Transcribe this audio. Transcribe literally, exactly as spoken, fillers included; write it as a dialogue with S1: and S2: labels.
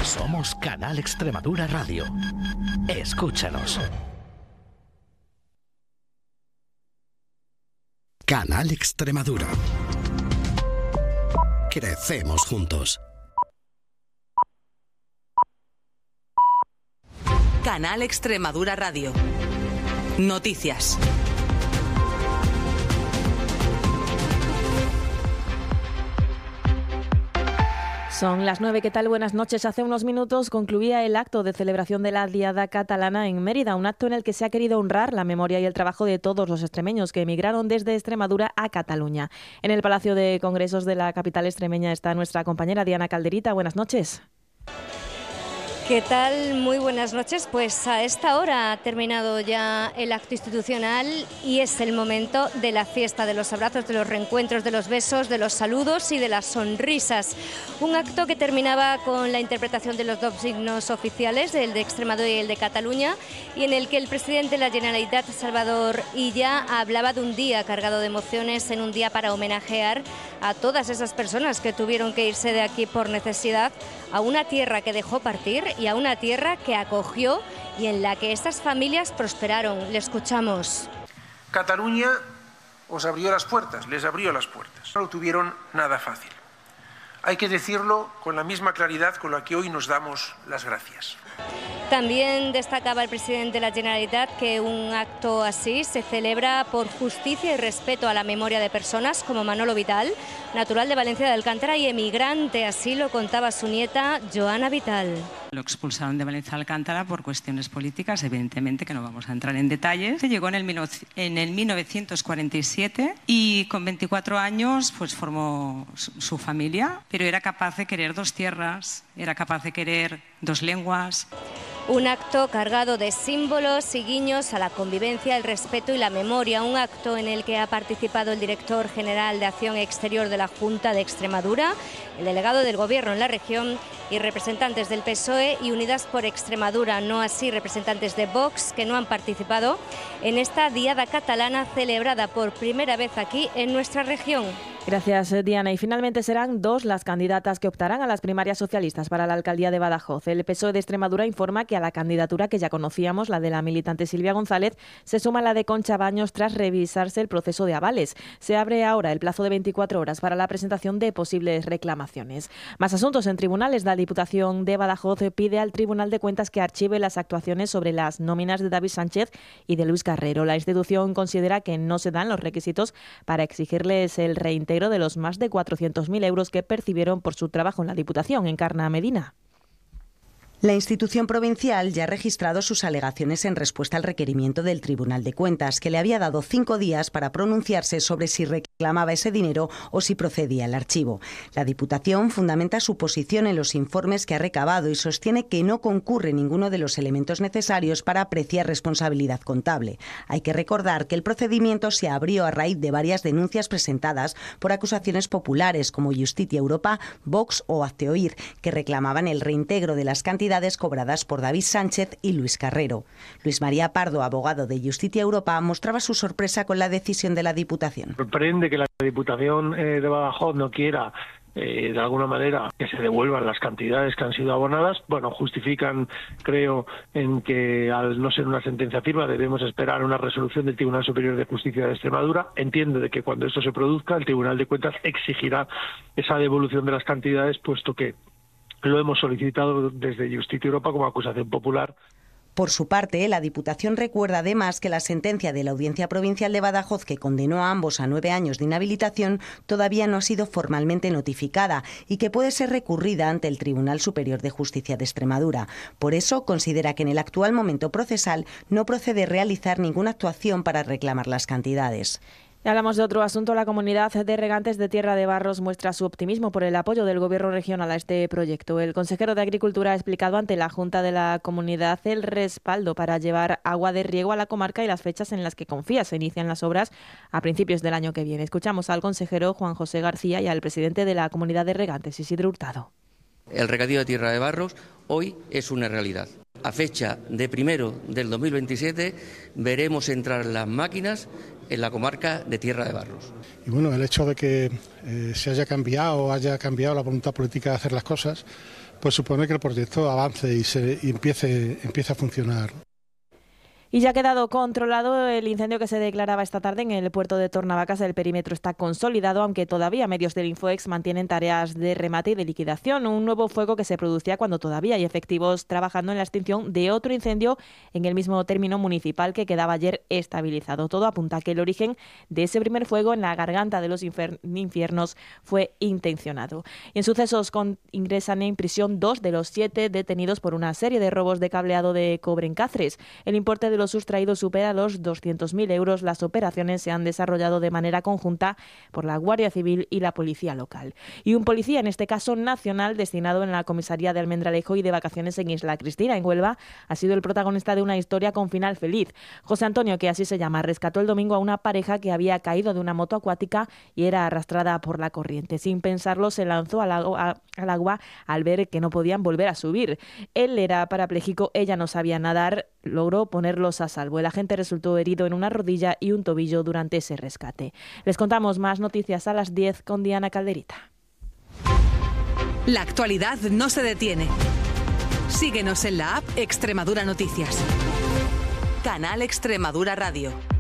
S1: Somos Canal Extremadura Radio. Escúchanos. Canal Extremadura. Crecemos juntos.
S2: Canal Extremadura Radio. Noticias.
S3: Son las nueve, ¿qué tal? Buenas noches. Hace unos minutos concluía el acto de celebración de la Diada Catalana en Mérida, un acto en el que se ha querido honrar la memoria y el trabajo de todos los extremeños que emigraron desde Extremadura a Cataluña. En el Palacio de Congresos de la capital extremeña está nuestra compañera Diana Calderita. Buenas noches.
S4: ¿Qué tal? Muy buenas noches. Pues a esta hora ha terminado ya el acto institucional y es el momento de la fiesta, de los abrazos, de los reencuentros, de los besos, de los saludos y de las sonrisas. Un acto que terminaba con la interpretación de los dos signos oficiales, el de Extremadura y el de Cataluña, y en el que el presidente de la Generalitat, Salvador Illa, hablaba de un día cargado de emociones, en un día para homenajear a todas esas personas que tuvieron que irse de aquí por necesidad, a una tierra que dejó partir y a una tierra que acogió y en la que estas familias prosperaron. Le escuchamos.
S5: Cataluña os abrió las puertas, les abrió las puertas. No lo tuvieron nada fácil. Hay que decirlo con la misma claridad con la que hoy nos damos las gracias.
S4: También destacaba el presidente de la Generalitat que un acto así se celebra por justicia y respeto a la memoria de personas como Manolo Vital, natural de Valencia de Alcántara y emigrante, así lo contaba su nieta Joana Vital.
S6: Lo expulsaron de Valencia de Alcántara por cuestiones políticas, evidentemente que no vamos a entrar en detalles. Llegó en el, en el mil novecientos cuarenta y siete y con veinticuatro años pues formó su familia, pero era capaz de querer dos tierras, era capaz de querer dos lenguas.
S4: Un acto cargado de símbolos y guiños a la convivencia, el respeto y la memoria. Un acto en el que ha participado el director general de Acción Exterior de la Junta de Extremadura, el delegado del Gobierno en la región y representantes del P S O E y Unidas por Extremadura, no así representantes de Vox, que no han participado en esta Diada Catalana celebrada por primera vez aquí en nuestra región.
S3: Gracias, Diana. Y finalmente serán dos las candidatas que optarán a las primarias socialistas para la alcaldía de Badajoz. El P S O E de Extremadura informa que a la candidatura que ya conocíamos, la de la militante Silvia González, se suma la de Concha Baños tras revisarse el proceso de avales. Se abre ahora el plazo de veinticuatro horas para la presentación de posibles reclamaciones. Más asuntos en tribunales. La Diputación de Badajoz pide al Tribunal de Cuentas que archive las actuaciones sobre las nóminas de David Sánchez y de Luis Carrero. La institución considera que no se dan los requisitos para exigirles el reintegro de los más de cuatrocientos mil euros que percibieron por su trabajo en la Diputación. Encarna Medina.
S7: La institución provincial ya ha registrado sus alegaciones en respuesta al requerimiento del Tribunal de Cuentas, que le había dado cinco días para pronunciarse sobre si reclamaba ese dinero o si procedía el archivo. La Diputación fundamenta su posición en los informes que ha recabado y sostiene que no concurre ninguno de los elementos necesarios para apreciar responsabilidad contable. Hay que recordar que el procedimiento se abrió a raíz de varias denuncias presentadas por acusaciones populares como Justitia Europa, Vox o Hazte Oír, que reclamaban el reintegro de las cantidades cobradas por David Sánchez y Luis Carrero. Luis María Pardo, abogado de Justitia Europa, mostraba su sorpresa con la decisión de la Diputación.
S8: Sorprende que la Diputación eh, de Badajoz no quiera Eh, de alguna manera que se devuelvan las cantidades que han sido abonadas. Bueno, justifican, creo, en que al no ser una sentencia firme debemos esperar una resolución del Tribunal Superior de Justicia de Extremadura. Entiendo de que cuando esto se produzca el Tribunal de Cuentas exigirá esa devolución de las cantidades, puesto que lo hemos solicitado desde Justitia Europa como acusación popular.
S7: Por su parte, la Diputación recuerda además que la sentencia de la Audiencia Provincial de Badajoz, que condenó a ambos a nueve años de inhabilitación, todavía no ha sido formalmente notificada y que puede ser recurrida ante el Tribunal Superior de Justicia de Extremadura. Por eso, considera que en el actual momento procesal no procede realizar ninguna actuación para reclamar las cantidades.
S3: Y hablamos de otro asunto. La comunidad de regantes de Tierra de Barros muestra su optimismo por el apoyo del Gobierno regional a este proyecto. El consejero de Agricultura ha explicado ante la Junta de la Comunidad el respaldo para llevar agua de riego a la comarca y las fechas en las que confía se inician las obras a principios del año que viene. Escuchamos al consejero Juan José García y al presidente de la Comunidad de Regantes, Isidro Hurtado.
S9: El regadío de Tierra de Barros hoy es una realidad. a fecha de primero del dos mil veintisiete, veremos entrar las máquinas en la comarca de Tierra de Barros.
S10: Y bueno, el hecho de que eh, se haya cambiado o haya cambiado la voluntad política de hacer las cosas, pues supone que el proyecto avance y, se, y empiece, empiece a funcionar.
S3: Y ya ha quedado controlado el incendio que se declaraba esta tarde en el puerto de Tornavacas. El perímetro está consolidado, aunque todavía medios del Infoex mantienen tareas de remate y de liquidación. Un nuevo fuego que se producía cuando todavía hay efectivos trabajando en la extinción de otro incendio en el mismo término municipal que quedaba ayer estabilizado. Todo apunta a que el origen de ese primer fuego en la garganta de los infiernos fue intencionado. Y en sucesos con, ingresan en prisión dos de los siete detenidos por una serie de robos de cableado de cobre en Cáceres. El importe de los sustraídos supera los doscientos mil euros. Las operaciones se han desarrollado de manera conjunta por la Guardia Civil y la Policía Local. Y un policía, en este caso nacional, destinado en la comisaría de Almendralejo y de vacaciones en Isla Cristina, en Huelva, ha sido el protagonista de una historia con final feliz. José Antonio, que así se llama, rescató el domingo a una pareja que había caído de una moto acuática y era arrastrada por la corriente. Sin pensarlo, se lanzó al agua, al agua al ver que no podían volver a subir. Él era parapléjico, ella no sabía nadar, logró ponerlos a salvo. El agente resultó herido en una rodilla y un tobillo durante ese rescate. Les contamos más noticias a las diez con Diana Calderita.
S2: La actualidad no se detiene. Síguenos en la app Extremadura Noticias. Canal Extremadura Radio.